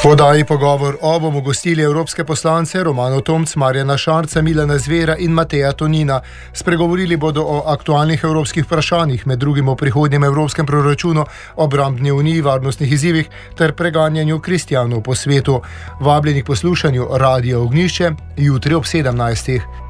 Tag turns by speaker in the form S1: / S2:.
S1: V oddaji Pogovor bomo gostili evropske poslance Romano Tomc, Marjana Šarca, Milana Zvera in Mateja Tonina. Spregovorili bodo o aktualnih evropskih vprašanjih, med drugim o prihodnjem evropskem proračunu, obrambni uniji, varnostnih izzivih ter preganjanju kristjanov po svetu. Vabljeni k poslušanju Radia Ognjišče jutri ob 17.